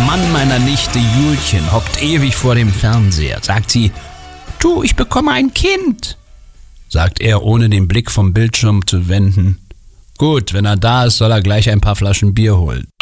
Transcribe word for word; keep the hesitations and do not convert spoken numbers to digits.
Mann meiner Nichte Julchen hockt ewig vor dem Fernseher. Sagt sie, du, ich bekomme ein Kind. Sagt er, ohne den Blick vom Bildschirm zu wenden. Gut, wenn er da ist, soll er gleich ein paar Flaschen Bier holen.